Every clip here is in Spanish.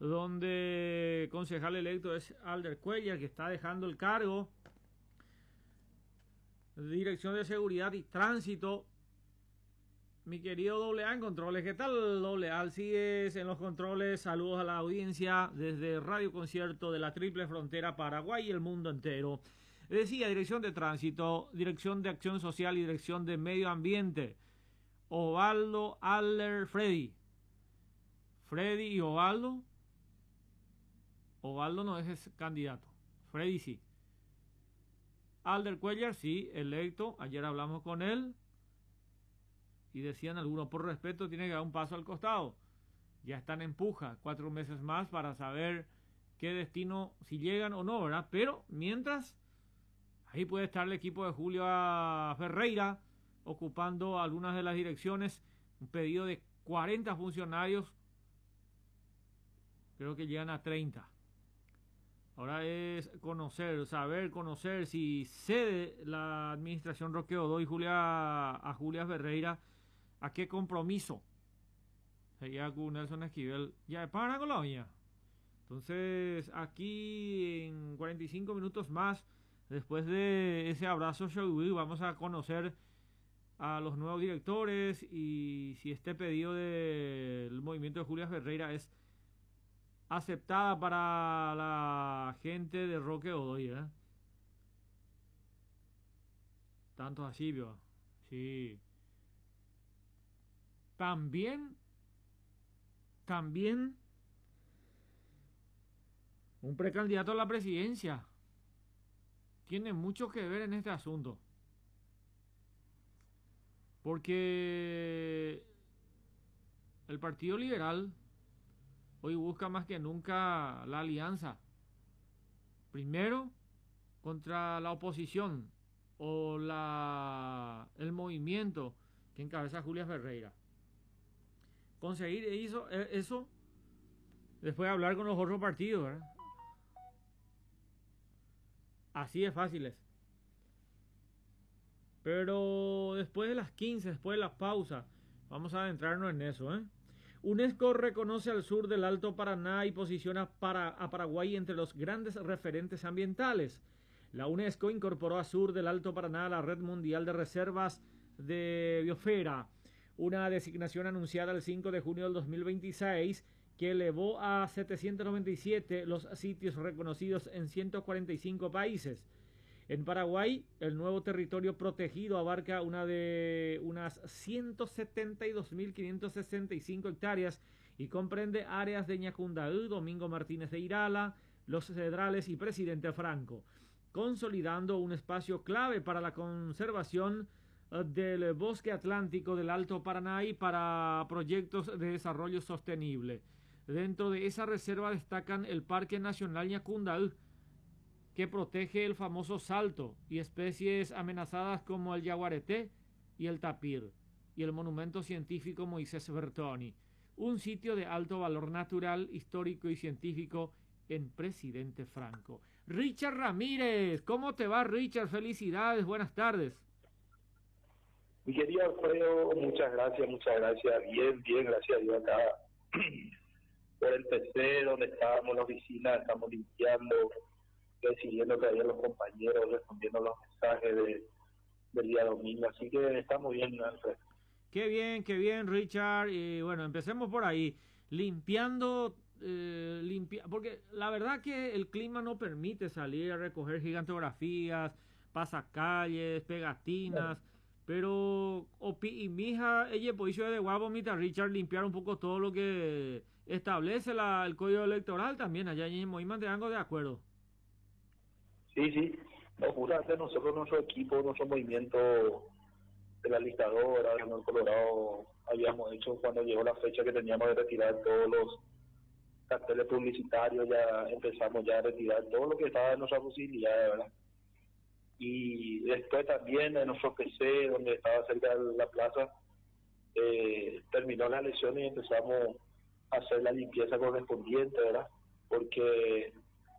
donde concejal electo es Alder Cuellar, que está dejando el cargo. Dirección de Seguridad y Tránsito, mi querido Doble A en controles. ¿Qué tal, Doble A? Sigues en los controles. Saludos a la audiencia desde Radio Concierto de la Triple Frontera, Paraguay y el mundo entero. Decía, Dirección de Tránsito, Dirección de Acción Social y Dirección de Medio Ambiente. Osvaldo, Aller, Freddy. Freddy y Osvaldo. Osvaldo no es candidato. Freddy sí. Alder Cuellar, sí, electo. Ayer hablamos con él. Y decían algunos, por respeto, tiene que dar un paso al costado. Ya están en puja 4 meses más para saber qué destino, si llegan o no, ¿verdad? Pero mientras, ahí puede estar el equipo de Julio Ferreira ocupando algunas de las direcciones. Un pedido de 40 funcionarios. Creo que llegan a 30. Ahora es conocer si cede la administración Roque Godoy a Julia Ferreira, a qué compromiso. Sería con Nelson Esquivel. Ya para con la uña. Entonces, aquí en 45 minutos más, después de ese abrazo show, vamos a conocer a los nuevos directores y si este pedido del movimiento de Julia Ferreira es aceptada para la gente de Roque Godoy, ¿eh? Tanto así, vio. Sí. También un precandidato a la presidencia tiene mucho que ver en este asunto. Porque el Partido Liberal hoy busca más que nunca la alianza. Primero, contra la oposición o el movimiento que encabeza Julia Ferreira. Conseguir eso después de hablar con los otros partidos, ¿verdad? Así de fáciles. Pero después de las 15, después de la pausa, vamos a adentrarnos en eso, ¿eh? UNESCO reconoce al sur del Alto Paraná y posiciona a Paraguay entre los grandes referentes ambientales. La UNESCO incorporó a sur del Alto Paraná a la Red Mundial de Reservas de Biosfera, una designación anunciada el 5 de junio del 2026 que elevó a 797 los sitios reconocidos en 145 países. En Paraguay, el nuevo territorio protegido abarca unas 172.565 hectáreas y comprende áreas de Ñacundaú, Domingo Martínez de Irala, Los Cedrales y Presidente Franco, consolidando un espacio clave para la conservación del bosque atlántico del Alto Paraná y para proyectos de desarrollo sostenible. Dentro de esa reserva destacan el Parque Nacional Ñacundaú, que protege el famoso salto y especies amenazadas como el yaguareté y el tapir, y el monumento científico Moisés Bertoni, un sitio de alto valor natural, histórico y científico en Presidente Franco. Richard Ramírez, ¿cómo te va, Richard? Felicidades, buenas tardes. Mi querido Alfredo, muchas gracias, bien, gracias a Dios acá por el PC donde estábamos en la oficina, estamos limpiando, decidiendo que había los compañeros, respondiendo los mensajes del día domingo, así que estamos bien, Alfredo. Qué bien, Richard. Y bueno, empecemos por ahí. Limpiando, porque la verdad que el clima no permite salir a recoger gigantografías, pasacalles, pegatinas. Pero, y mi hija, ella pues hizo de guapo, mita Richard, limpiar un poco todo lo que establece el código electoral también. Allá en Moima de de acuerdo. Sí, no, justamente nosotros, nuestro equipo, nuestro movimiento de la listadora, en el Colorado, habíamos hecho cuando llegó la fecha que teníamos de retirar todos los carteles publicitarios, ya empezamos ya a retirar todo lo que estaba en nuestra posibilidad, ¿verdad? Y después también en nuestro PC, donde estaba cerca de la plaza, terminó la elección y empezamos a hacer la limpieza correspondiente, ¿verdad? Porque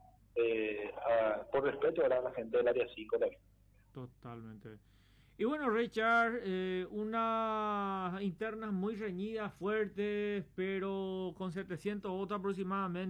por respeto, ¿verdad?, a la gente del área 5 también. Totalmente. Y bueno, Richard, unas internas muy reñidas, fuertes, pero con 700 votos aproximadamente.